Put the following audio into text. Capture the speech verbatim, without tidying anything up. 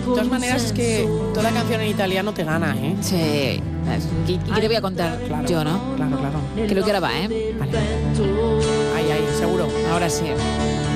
todas maneras es que toda canción en italiano te gana, ¿eh? Sí. ¿Y, y qué te voy a contar? Claro, Yo, ¿no? Claro, claro. Que lo que ahora va, ¿eh? Vale. Ahí, ahí, seguro. Ahora sí.